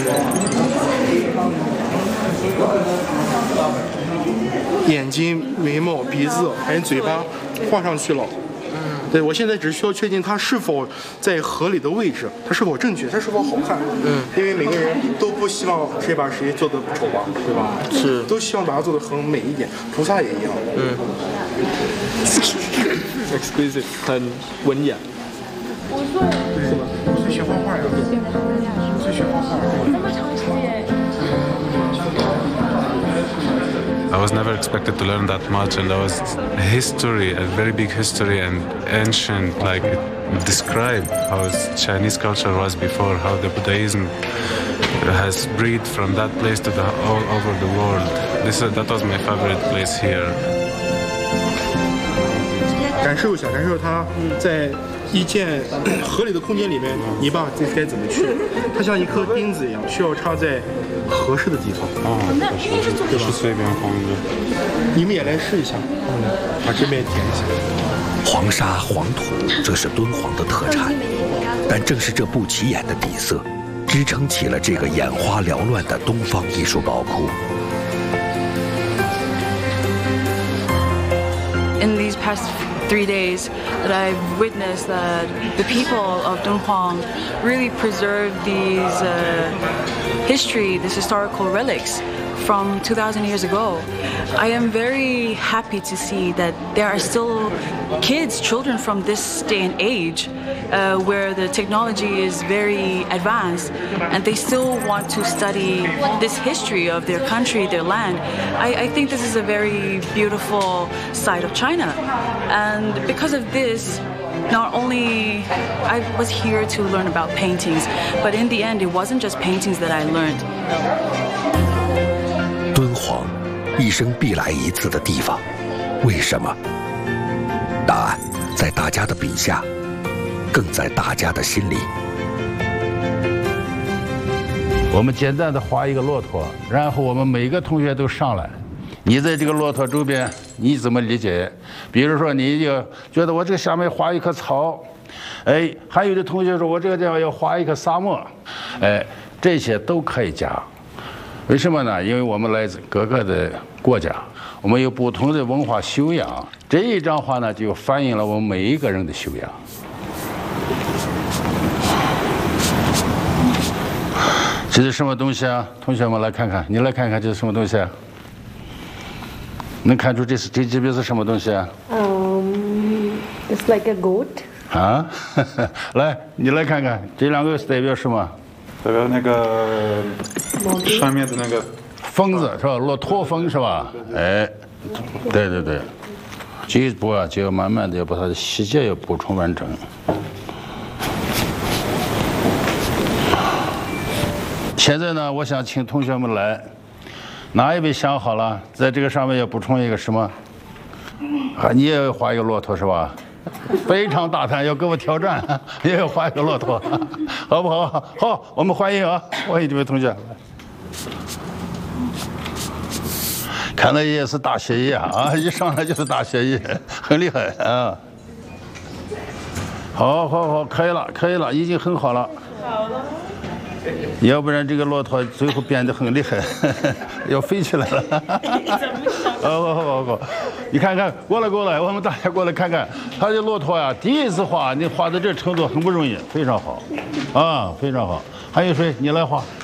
眼睛、眉毛、鼻子还有嘴巴画上去了。对，我现在只需要确定它是否在合理的位置，它是否正确，它是否好看。因为每个人都不希望谁把谁做的丑吧，对吧？ 是， 都希望把它做的很美一点。菩萨也一样。 exquisite， 很文雅。 对，是吧？5岁学画画呀，5岁学画画。那么长时间。 I was never expected to learn that much, and there was history, a very big history and ancient, like it described how Chinese culture was before, how the Buddhism has breed from that place to all over the world. That was my favorite place here. 感受一下它在一件合理的空间里面，你爸该怎么去？它像一颗钉子一样，需要插在合适的地方。 对吧？是随便放的。 你们也来试一下，把这边填一下。 黄沙黄土，这是敦煌的特产，但正是这不起眼的底色，支撑起了这个眼花缭乱的东方艺术宝库。 In these past 3 days that I've witnessed that the people of Dunhuang really preserve these these historical relics from 2,000 years ago. I am very happy to see that there are still children from this day and age where the technology is very advanced and they still want to study this history of their country, their land. I think this is a very beautiful side of China. And because of this, not only I was here to learn about paintings, but in the end, it wasn't just paintings that I learned. 敦煌，一生必来一次的地方，为什么？答案在大家的笔下，更在大家的心里。 我们简单的画一个骆驼，然后我们每个同学都上来。你在这个骆驼周边，你怎么理解？比如说，你就觉得我这个下面画一棵草，哎，还有的同学说我这个地方要画一棵沙漠，哎，这些都可以加。为什么呢？因为我们来自各个的国家，我们有不同的文化修养。这一张画呢，就反映了我们每一个人的修养。这是什么东西啊？同学们来看看，你来看看这是什么东西啊？能看出这边是什么东西啊 ？It's like a goat. 啊，来，你来看看，这两个代表什么？ 代表那个上面的那个疯子是吧？骆驼峰是吧？哎，对对对，这一步啊，就要慢慢的要把它的细节要补充完整。现在呢，我想请同学们来，哪一位想好了，在这个上面要补充一个什么？啊，你也要画一个骆驼是吧？非常大胆，要跟我挑战，也要画一个骆驼，好不好？好，我们欢迎啊，欢迎这位同学。看来也是大学医啊，一上来就是大学医，很厉害啊。好，好，好，可以了，可以了，已经很好了。好了。要不然这个骆驼最后变得很厉害，要飞起来了。好，你看看，过来，我们大家过来看看，他的骆驼呀，第一次画，你画到这程度很不容易，非常好，啊，非常好。还有谁？你来画。